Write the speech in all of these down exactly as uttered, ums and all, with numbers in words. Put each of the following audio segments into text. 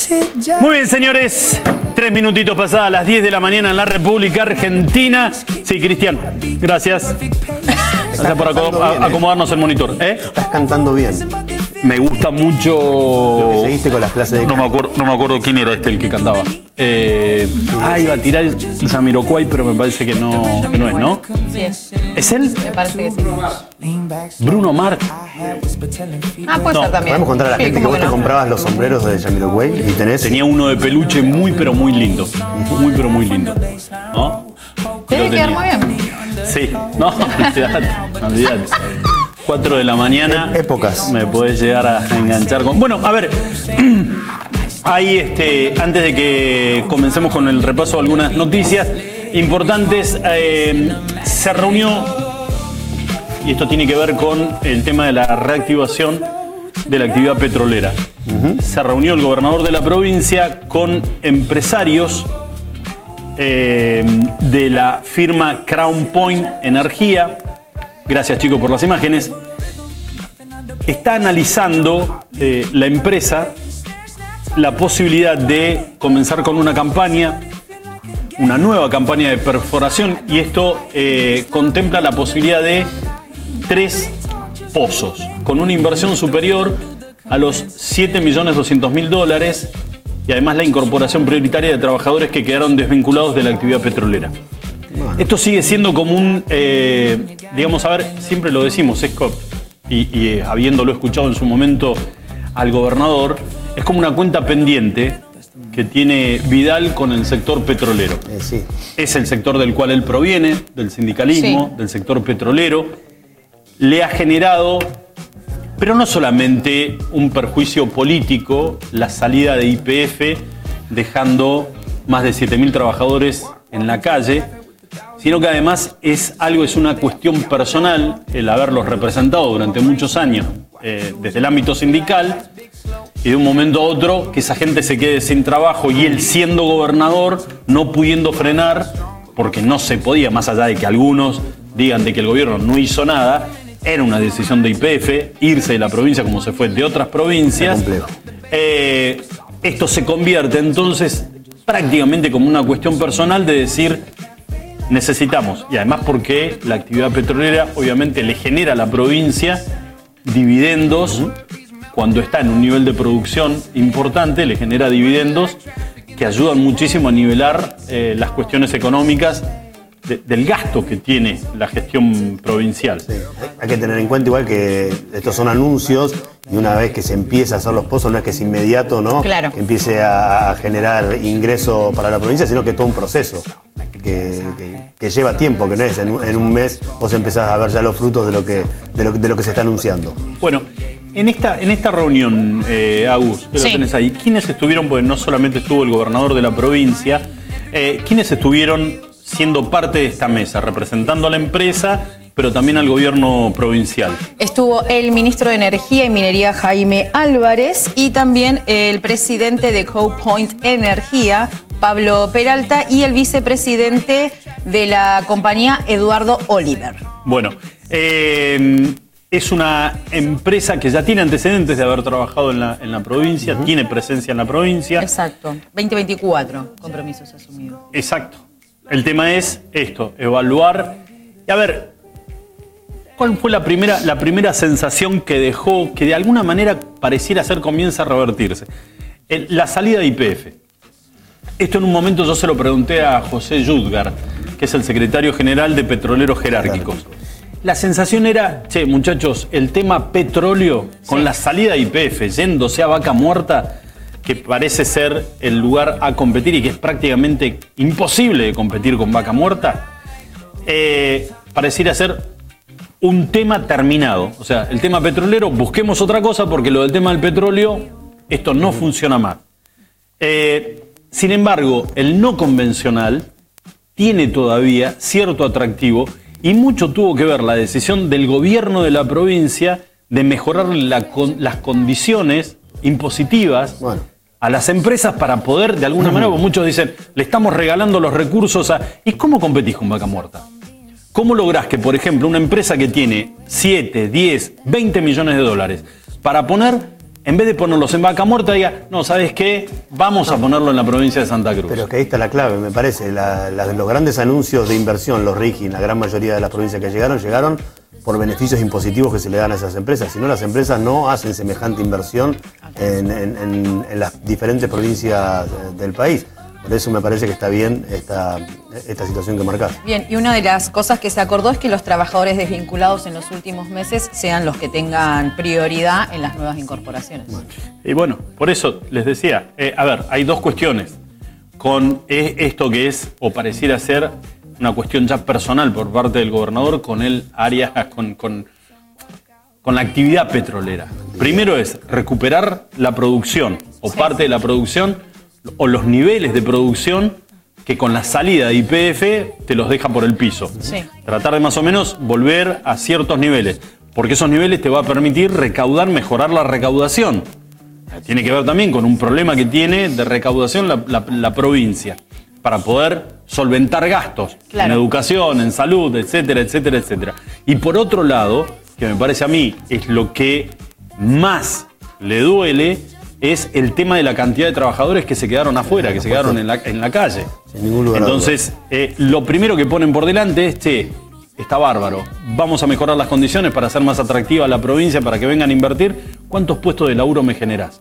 Muy bien, señores. Tres minutitos pasadas las diez de la mañana en la República Argentina. Sí, Cristian, gracias. Gracias por acom bien, acomodarnos eh. el monitor. ¿Eh? Estás cantando bien. Me gusta mucho. Lo que seguiste con las clases de. No me acuerdo, no me acuerdo quién era este el que cantaba. Eh, ah, iba a tirar el Jamiroquai, pero me parece que no, que no es, ¿no? Sí. ¿Es él? Me parece que sí. Bruno Mars. Ah, puede No, ser también. Podemos contar a la Sí, gente que ¿cómo vos que te no? comprabas los sombreros de Jamiroquai y tenés. Tenía uno de peluche muy, pero muy lindo. Muy, pero muy lindo. ¿No? Tiene Lo que quedar tenía. muy bien. Sí, no, olvidate, olvidate. cuatro de la mañana. Épocas. Me podés llegar a enganchar con. Bueno, a ver. Ahí, este, antes de que comencemos con el repaso de algunas noticias importantes, eh, se reunió, y esto tiene que ver con el tema de la reactivación de la actividad petrolera. Uh-huh. Se reunió el gobernador de la provincia con empresarios eh, de la firma Crown Point Energía. Gracias, chicos, por las imágenes. Está analizando eh, la empresa la posibilidad de comenzar con una campaña, una nueva campaña de perforación, y esto eh, contempla la posibilidad de tres pozos, con una inversión superior a los siete millones doscientos mil dólares, y además la incorporación prioritaria de trabajadores que quedaron desvinculados de la actividad petrolera. Esto sigue siendo como un, eh, digamos, a ver, siempre lo decimos, es co- y, y eh, habiéndolo escuchado en su momento al gobernador, es como una cuenta pendiente que tiene Vidal con el sector petrolero. Eh, sí. Es el sector del cual él proviene, del sindicalismo, Sí. del sector petrolero. Le ha generado, pero no solamente un perjuicio político, la salida de Y P F, dejando más de siete mil trabajadores en la calle, sino que además es algo, es una cuestión personal el haberlos representado durante muchos años eh, desde el ámbito sindical, y de un momento a otro que esa gente se quede sin trabajo, y él, siendo gobernador, no pudiendo frenar, porque no se podía, más allá de que algunos digan de que el gobierno no hizo nada, era una decisión de Y P F irse de la provincia como se fue de otras provincias. Eh, esto se convierte entonces prácticamente como una cuestión personal de decir: necesitamos, y además porque la actividad petrolera obviamente le genera a la provincia dividendos. Uh-huh. Cuando está en un nivel de producción importante, le genera dividendos que ayudan muchísimo a nivelar eh, las cuestiones económicas de, del gasto que tiene la gestión provincial. Sí. Hay que tener en cuenta igual que estos son anuncios, y una vez que se empieza a hacer los pozos no es que es inmediato, ¿no? Claro. Que empiece a generar ingreso para la provincia, sino que es todo un proceso que, que, que lleva tiempo, que no es en un, en un mes vos empezás a ver ya los frutos de lo que, de lo, de lo que se está anunciando. Bueno, en esta, en esta reunión, eh, Agus, que Sí. lo tenés ahí, ¿quiénes estuvieron? Porque no solamente estuvo el gobernador de la provincia, eh, ¿quiénes estuvieron siendo parte de esta mesa, representando a la empresa, pero también al gobierno provincial? Estuvo el ministro de Energía y Minería, Jaime Álvarez, y también el presidente de Crown Point Energía, Pablo Peralta, y el vicepresidente de la compañía, Eduardo Oliver. Bueno, eh, es una empresa que ya tiene antecedentes de haber trabajado en la, en la provincia, uh-huh. tiene presencia en la provincia. Exacto, veinte veinticuatro compromisos asumidos. Exacto. El tema es esto, evaluar. Y a ver, ¿cuál fue la primera, la primera sensación que dejó, que de alguna manera pareciera ser comienza a revertirse? El, la salida de Y P F. Esto en un momento yo se lo pregunté a José Yudgar, que es el secretario general de Petroleros Jerárquicos. La sensación era, che, muchachos, el tema petróleo, con sí. la salida de Y P F, yéndose a Vaca Muerta, que parece ser el lugar a competir y que es prácticamente imposible de competir con Vaca Muerta, eh, pareciera ser un tema terminado. O sea, el tema petrolero, busquemos otra cosa porque lo del tema del petróleo, esto no funciona más. Eh, sin embargo, el no convencional tiene todavía cierto atractivo, y mucho tuvo que ver la decisión del gobierno de la provincia de mejorar la, con, las condiciones impositivas bueno. a las empresas para poder, de alguna uh-huh. manera, porque muchos dicen, le estamos regalando los recursos a... ¿Y cómo competís con Vaca Muerta? ¿Cómo lográs que, por ejemplo, una empresa que tiene siete, diez, veinte millones de dólares para poner en vez de ponerlos en vaca muerta, diga, no, ¿sabes qué? Vamos a ponerlo en la provincia de Santa Cruz. Pero que ahí está la clave, me parece. La, la, los grandes anuncios de inversión, los R I G I, la gran mayoría de las provincias que llegaron, llegaron por beneficios impositivos que se le dan a esas empresas. Si no, las empresas no hacen semejante inversión en, en, en, en las diferentes provincias del país. Por eso me parece que está bien esta, esta situación que marcás. Bien, y una de las cosas que se acordó es que los trabajadores desvinculados en los últimos meses sean los que tengan prioridad en las nuevas incorporaciones. Bueno. Y bueno, por eso les decía, eh, a ver, hay dos cuestiones con eh, esto que es, o pareciera ser, una cuestión ya personal por parte del gobernador con el área, con, con, con la actividad petrolera. Primero es recuperar la producción, o sí. parte de la producción, o los niveles de producción que con la salida de Y P F te los deja por el piso. Sí. Tratar de más o menos volver a ciertos niveles, porque esos niveles te va a permitir recaudar, mejorar la recaudación. Tiene que ver también con un problema que tiene de recaudación la, la, la provincia, para poder solventar gastos claro. en educación, en salud, etcétera, etcétera, etcétera. Y por otro lado, que me parece a mí es lo que más le duele, es el tema de la cantidad de trabajadores que se quedaron afuera, que se quedaron en la, en la calle. Sin ningún lugar. Entonces, eh, lo primero que ponen por delante es, che, está bárbaro, vamos a mejorar las condiciones para hacer más atractiva la provincia, para que vengan a invertir. ¿Cuántos puestos de laburo me generás?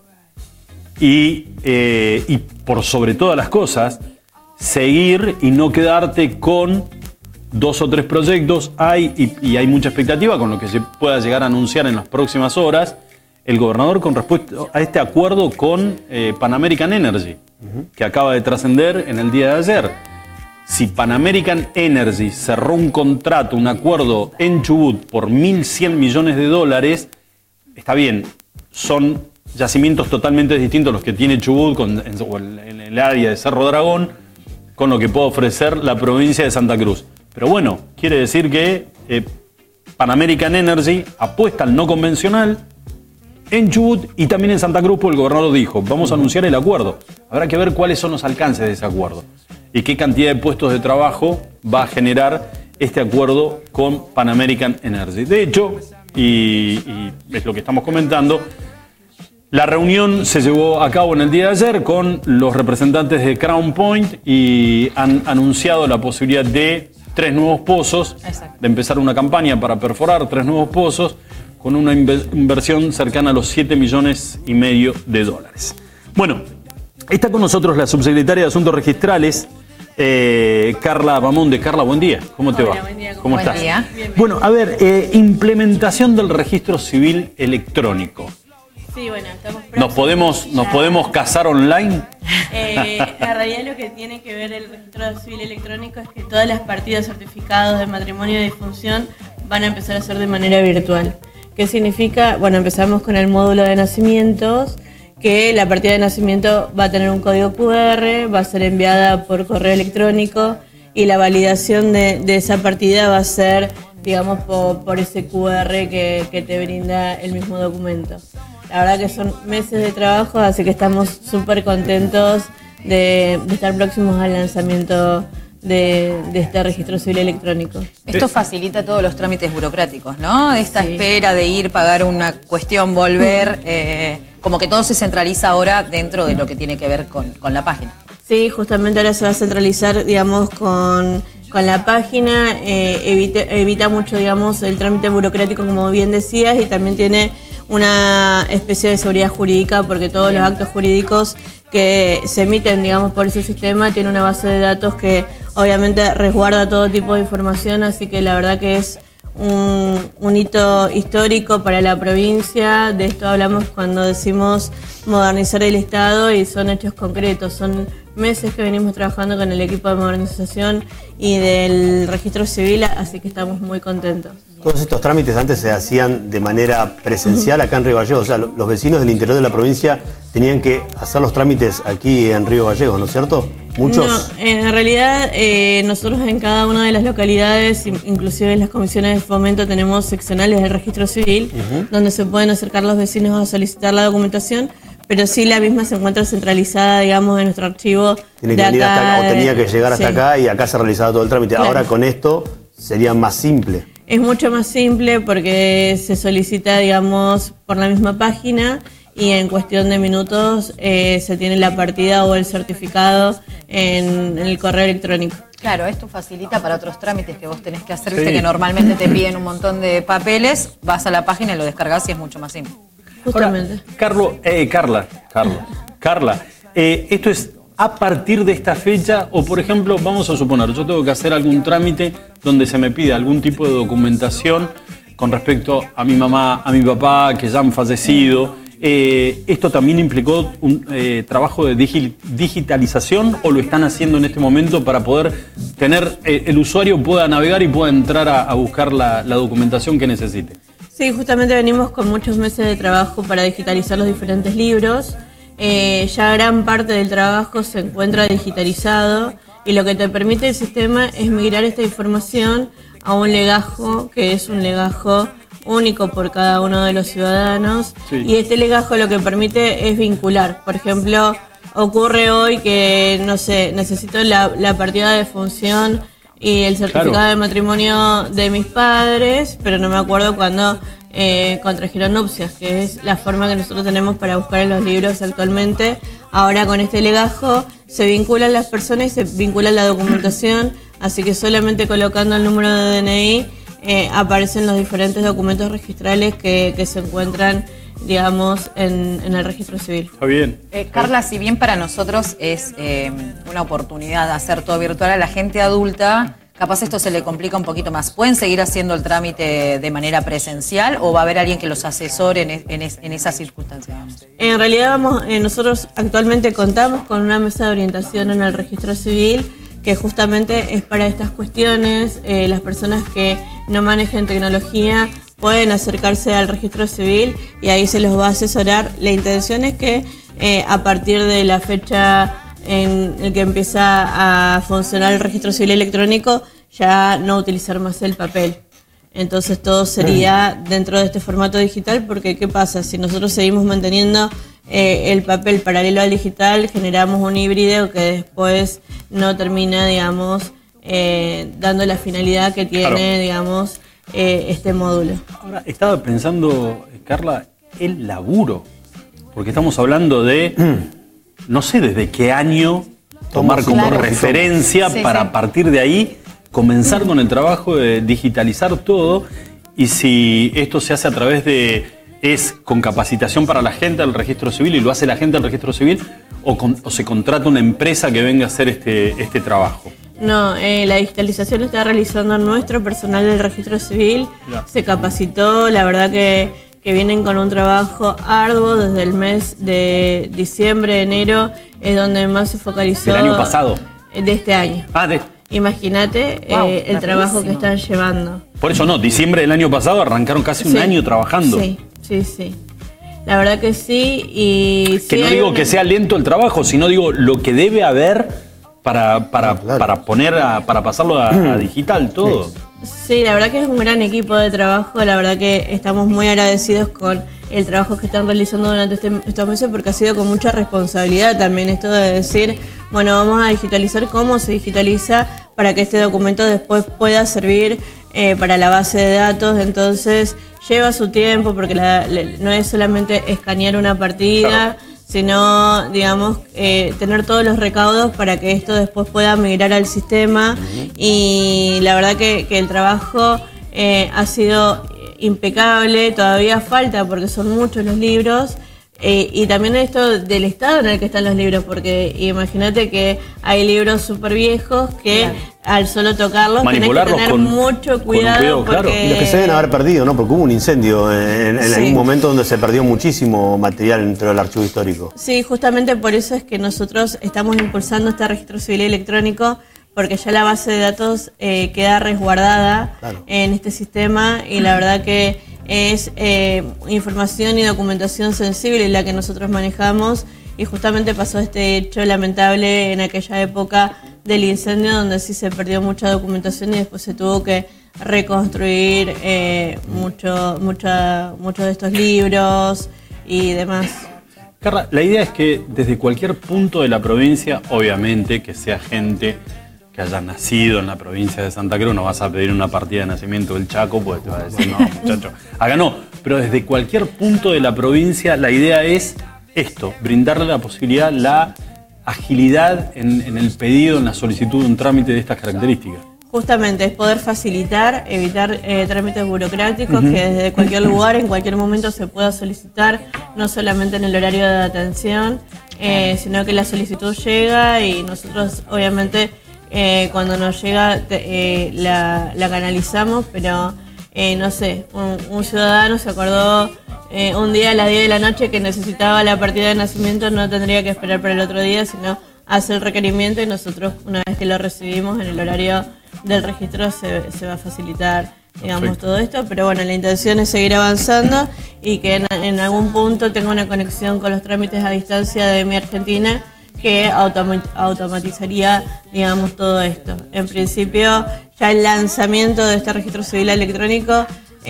Y, eh, y por sobre todas las cosas, seguir y no quedarte con dos o tres proyectos. Hay, y, y hay mucha expectativa con lo que se pueda llegar a anunciar en las próximas horas, el gobernador con respecto a este acuerdo con eh, Pan American Energy, uh-huh. que acaba de trascender en el día de ayer. Si Pan American Energy cerró un contrato, un acuerdo en Chubut por mil cien millones de dólares, está bien, son yacimientos totalmente distintos a los que tiene Chubut con, en, en el área de Cerro Dragón, con lo que puede ofrecer la provincia de Santa Cruz. Pero bueno, quiere decir que eh, Pan American Energy apuesta al no convencional en Chubut y también en Santa Cruz, porque el gobernador dijo, vamos a anunciar el acuerdo. Habrá que ver cuáles son los alcances de ese acuerdo y qué cantidad de puestos de trabajo va a generar este acuerdo con Pan American Energy. De hecho, y, y es lo que estamos comentando, la reunión se llevó a cabo en el día de ayer con los representantes de Crown Point y han anunciado la posibilidad de tres nuevos pozos, Exacto. de empezar una campaña para perforar tres nuevos pozos, con una inversión cercana a los siete millones y medio de dólares. Bueno, está con nosotros la subsecretaria de Asuntos Registrales, eh, Carla Bamonde. Carla, buen día. ¿Cómo te Hola, va? Buen día, ¿Cómo, ¿Cómo buen estás? Día. Bien, bueno, a ver, eh, implementación del registro civil electrónico. Sí, bueno, estamos ¿Nos podemos, ¿Nos podemos casar online? Eh, en realidad lo que tiene que ver el registro civil electrónico es que todas las partidas certificadas de matrimonio y difunción van a empezar a hacer de manera virtual. ¿Qué significa? Bueno, empezamos con el módulo de nacimientos, que la partida de nacimiento va a tener un código Q R, va a ser enviada por correo electrónico y la validación de, de esa partida va a ser, digamos, por, por ese Q R que, que te brinda el mismo documento. La verdad que son meses de trabajo, así que estamos súper contentos de, de estar próximos al lanzamiento De, de este registro civil electrónico. Esto facilita todos los trámites burocráticos, ¿no? Esta sí. espera de ir, pagar una cuestión, volver, eh, como que todo se centraliza ahora dentro de lo que tiene que ver con, con la página. Sí, justamente ahora se va a centralizar, digamos, con, con la página, eh, evita, evita mucho, digamos, el trámite burocrático, como bien decías, y también tiene una especie de seguridad jurídica, porque todos Bien. los actos jurídicos que se emiten, digamos, por ese sistema tiene una base de datos que obviamente resguarda todo tipo de información, así que la verdad que es un, un hito histórico para la provincia. De esto hablamos cuando decimos modernizar el Estado y son hechos concretos, son meses que venimos trabajando con el equipo de modernización y del registro civil, así que estamos muy contentos. Todos estos trámites antes se hacían de manera presencial acá en Río Gallegos, o sea, los vecinos del interior de la provincia tenían que hacer los trámites aquí en Río Gallegos, ¿no es cierto? Muchos. No, en realidad eh, nosotros en cada una de las localidades, inclusive en las comisiones de fomento, tenemos seccionales del registro civil, uh-huh. donde se pueden acercar los vecinos a solicitar la documentación, pero sí la misma se encuentra centralizada, digamos, en nuestro archivo. Tiene que de venir acá, hasta acá, o tenía que llegar hasta sí. acá y acá se realizaba todo el trámite. Claro. Ahora con esto sería más simple. Es mucho más simple porque se solicita, digamos, por la misma página y en cuestión de minutos eh, se tiene la partida o el certificado en, en el correo electrónico. Claro, esto facilita para otros trámites que vos tenés que hacer, viste que normalmente te piden un montón de papeles, vas a la página y lo descargas y es mucho más simple. Justamente. Ahora, Carlos, eh, Carla, Carla, Carla, eh, esto es a partir de esta fecha, o por ejemplo, vamos a suponer, yo tengo que hacer algún trámite donde se me pide algún tipo de documentación con respecto a mi mamá, a mi papá, que ya han fallecido. Eh, ¿Esto también implicó un eh, trabajo de digi digitalización o lo están haciendo en este momento para poder tener, eh, el usuario pueda navegar y pueda entrar a, a buscar la, la documentación que necesite? Sí, justamente venimos con muchos meses de trabajo para digitalizar los diferentes libros. Eh, ya gran parte del trabajo se encuentra digitalizado y lo que te permite el sistema es migrar esta información a un legajo que es un legajo único por cada uno de los ciudadanos. Sí. Y este legajo lo que permite es vincular. Por ejemplo, ocurre hoy que, no sé, necesito la, la partida de función y el certificado claro. de matrimonio de mis padres, pero no me acuerdo cuándo eh, contrajeron nupcias, que es la forma que nosotros tenemos para buscar en los libros actualmente. Ahora con este legajo se vinculan las personas y se vincula la documentación, así que solamente colocando el número de D N I Eh, aparecen los diferentes documentos registrales que, que se encuentran, digamos, en, en el registro civil. Está bien. Eh, Carla, si bien para nosotros es eh, una oportunidad de hacer todo virtual, a la gente adulta, capaz esto se le complica un poquito más. ¿Pueden seguir haciendo el trámite de manera presencial o va a haber alguien que los asesore en, en, en esas circunstancias? En realidad, vamos, eh, nosotros actualmente contamos con una mesa de orientación en el registro civil que justamente es para estas cuestiones. Eh, las personas que no manejen tecnología pueden acercarse al registro civil y ahí se los va a asesorar. La intención es que eh, a partir de la fecha en el que empieza a funcionar el registro civil electrónico, ya no utilizar más el papel. Entonces todo sería dentro de este formato digital, porque ¿qué pasa? Si nosotros seguimos manteniendo eh, el papel paralelo al digital, generamos un híbrido que después no termina, digamos, eh, dando la finalidad que tiene, claro. digamos, eh, este módulo. Ahora, estaba pensando, Carla, el laburo, porque estamos hablando de, no sé desde qué año tomar como claro. referencia sí, para sí. a partir de ahí comenzar con el trabajo de digitalizar todo, y si esto se hace a través de, es con capacitación para la gente del registro civil y lo hace la gente del registro civil, o, con, o se contrata una empresa que venga a hacer este, este trabajo. No, eh, la digitalización lo está realizando nuestro personal del registro civil, ya. se capacitó, la verdad que, que vienen con un trabajo arduo desde el mes de diciembre, enero, es donde más se focalizó. ¿Del año pasado? De este año. Ah, de Imagínate wow, eh, el trabajo que están llevando. Por eso no, diciembre del año pasado arrancaron casi un sí, año trabajando. Sí, sí, sí. La verdad que sí. Y que sí no digo una... que sea lento el trabajo, sino digo lo que debe haber para, para, claro. para poner a, para pasarlo a, a digital todo. Sí, la verdad que es un gran equipo de trabajo. La verdad que estamos muy agradecidos con el trabajo que están realizando durante este, estos meses, porque ha sido con mucha responsabilidad también esto de decir, bueno, vamos a digitalizar cómo se digitaliza para que este documento después pueda servir eh, para la base de datos. Entonces lleva su tiempo, porque la, la, no es solamente escanear una partida, claro. sino, digamos, eh, tener todos los recaudos para que esto después pueda migrar al sistema. Uh-huh. Y la verdad que, que el trabajo eh, ha sido impecable, todavía falta porque son muchos los libros, eh, y también esto del estado en el que están los libros, porque imagínate que hay libros súper viejos que claro. al solo tocarlos tenés que tener con, mucho cuidado, con cuidado porque... claro. Y los que se deben haber perdido, ¿no? Porque hubo un incendio en, en sí. algún momento donde se perdió muchísimo material dentro del archivo histórico. Sí, justamente por eso es que nosotros estamos impulsando este registro civil electrónico, porque ya la base de datos eh, queda resguardada claro. en este sistema, y la verdad que es eh, información y documentación sensible la que nosotros manejamos, y justamente pasó este hecho lamentable en aquella época del incendio, donde sí se perdió mucha documentación y después se tuvo que reconstruir eh, mucho, mucha, muchos de estos libros y demás. Carla, la idea es que desde cualquier punto de la provincia, obviamente que sea gente que haya nacido en la provincia de Santa Cruz, no vas a pedir una partida de nacimiento del Chaco, pues te va a decir, no, muchacho, acá no. pero desde cualquier punto de la provincia la idea es esto, brindarle la posibilidad, la agilidad en, en el pedido, en la solicitud de un trámite de estas características. Justamente, es poder facilitar, evitar eh, trámites burocráticos, uh-huh. que desde cualquier lugar, en cualquier momento se pueda solicitar, no solamente en el horario de atención, eh, sino que la solicitud llega y nosotros obviamente eh, cuando nos llega eh, la, la canalizamos, pero eh, no sé, un, un ciudadano se acordó eh, un día a las diez de la noche que necesitaba la partida de nacimiento, no tendría que esperar para el otro día, sino hace el requerimiento y nosotros una vez que lo recibimos en el horario del registro se, se va a facilitar, digamos, perfecto, todo esto, pero bueno, la intención es seguir avanzando y que en, en algún punto tenga una conexión con los trámites a distancia de Mi Argentina que automa- automatizaría, digamos, todo esto. En principio, ya el lanzamiento de este registro civil electrónico,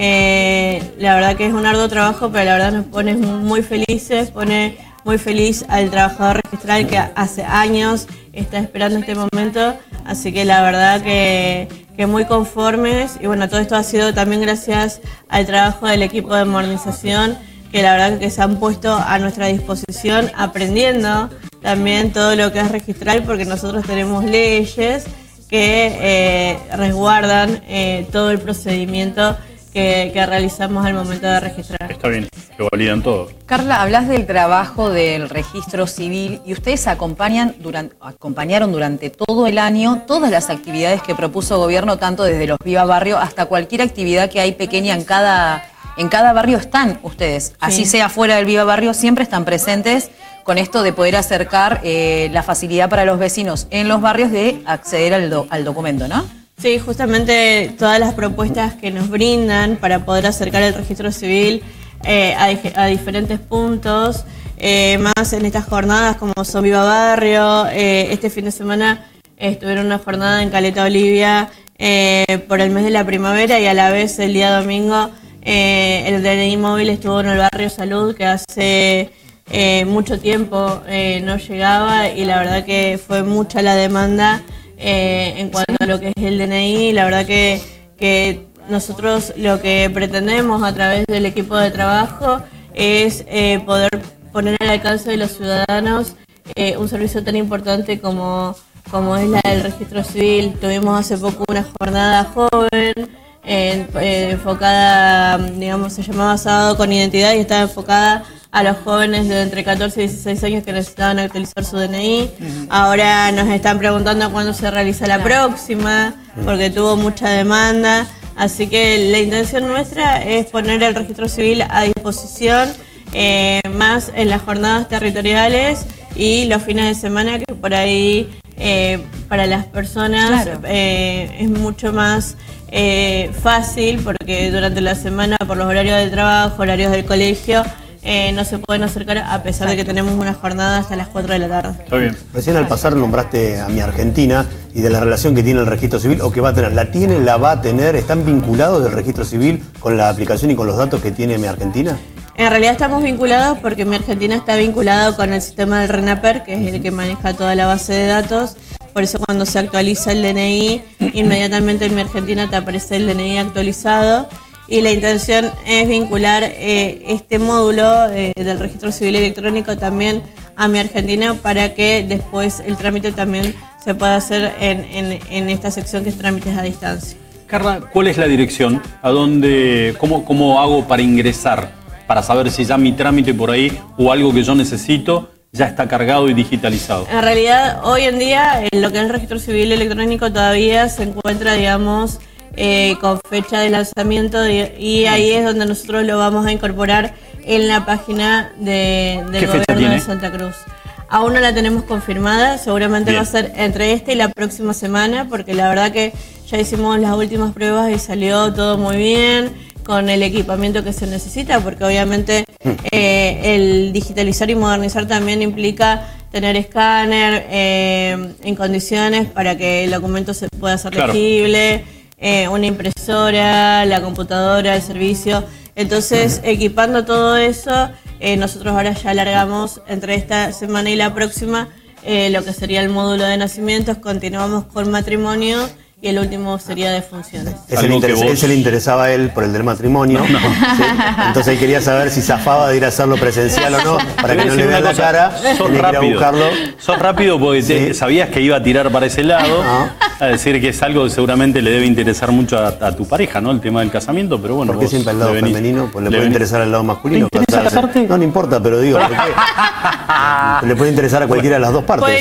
eh, la verdad que es un arduo trabajo, pero la verdad nos pone muy felices, pone muy feliz al trabajador registral que hace años está esperando este momento, así que la verdad que, que muy conformes y bueno, todo esto ha sido también gracias al trabajo del equipo de modernización que la verdad que se han puesto a nuestra disposición aprendiendo también todo lo que es registral porque nosotros tenemos leyes que eh, resguardan eh, todo el procedimiento Que, que realizamos al momento de registrar. Está bien, que validan todo. Carla, hablas del trabajo del registro civil y ustedes acompañan durante, acompañaron durante todo el año todas las actividades que propuso gobierno, tanto desde los Viva Barrio hasta cualquier actividad que hay pequeña en cada, en cada barrio están ustedes. Sí. Así sea fuera del Viva Barrio, siempre están presentes con esto de poder acercar eh, la facilidad para los vecinos en los barrios de acceder al, do, al documento, ¿no? Sí, justamente todas las propuestas que nos brindan para poder acercar el registro civil eh, a, a diferentes puntos, eh, más en estas jornadas como son Viva Barrio, eh, este fin de semana eh, estuvieron una jornada en Caleta Olivia eh, por el mes de la primavera y a la vez el día domingo eh, el D N I móvil estuvo en el barrio Salud que hace eh, mucho tiempo eh, no llegaba y la verdad que fue mucha la demanda. Eh, en cuanto a lo que es el D N I, la verdad que, que nosotros lo que pretendemos a través del equipo de trabajo es eh, poder poner al alcance de los ciudadanos eh, un servicio tan importante como, como es la del registro civil. Tuvimos hace poco una jornada joven, eh, eh, enfocada, digamos, se llamaba Sábado con Identidad y estaba enfocada a los jóvenes de entre catorce y dieciséis años que necesitaban actualizar su D N I. Uh-huh. Ahora nos están preguntando cuándo se realiza la próxima, porque tuvo mucha demanda. Así que la intención nuestra es poner el registro civil a disposición, eh, más en las jornadas territoriales y los fines de semana, que por ahí eh, para las personas claro. eh, es mucho más eh, fácil, porque durante la semana, por los horarios del trabajo, horarios del colegio, Eh, no se pueden acercar a pesar de que tenemos una jornada hasta las cuatro de la tarde. Está bien. Recién al pasar nombraste a Mi Argentina y de la relación que tiene el registro civil o que va a tener. ¿La tiene, la va a tener? ¿Están vinculados del registro civil con la aplicación y con los datos que tiene Mi Argentina? En realidad estamos vinculados porque Mi Argentina está vinculado con el sistema del RENAPER, que es el que maneja toda la base de datos. Por eso cuando se actualiza el D N I, inmediatamente en Mi Argentina te aparece el D N I actualizado. Y la intención es vincular eh, este módulo eh, del registro civil electrónico también a Mi Argentina para que después el trámite también se pueda hacer en, en, en esta sección que es trámites a distancia. Carla, ¿cuál es la dirección? ¿A dónde, cómo, cómo hago para ingresar? Para saber si ya mi trámite por ahí o algo que yo necesito ya está cargado y digitalizado. En realidad, hoy en día, en lo que es el registro civil electrónico todavía se encuentra, digamos, Eh, con fecha de lanzamiento de, y ahí es donde nosotros lo vamos a incorporar en la página de, del gobierno de Santa Cruz. Aún no la tenemos confirmada, seguramente Bien. va a ser entre esta y la próxima semana, porque la verdad que ya hicimos las últimas pruebas y salió todo muy bien, con el equipamiento que se necesita, porque obviamente eh, el digitalizar y modernizar también implica tener escáner eh, en condiciones para que el documento se pueda hacer claro. legible. Eh, una impresora, la computadora, el servicio. Entonces, equipando todo eso, eh, nosotros ahora ya alargamos entre esta semana y la próxima eh, lo que sería el módulo de nacimientos, continuamos con matrimonio y el último sería de funciones. Ese le, interes, ese le interesaba a él por el del matrimonio. No. ¿Sí? Entonces él quería saber si zafaba de ir a hacerlo presencial o no, para que no le vean la cara. Sos rápido. Sos rápido porque sí. te, sabías que iba a tirar para ese lado. No. A decir que es algo que seguramente le debe interesar mucho a, a tu pareja, ¿no? El tema del casamiento, pero bueno. ¿Por qué siempre al lado venís, femenino? Pues le, le puede venís. interesar al lado masculino. ¿Te interesa casarte? No, no importa, pero digo, ¿por qué? Le puede interesar a cualquiera de las dos partes.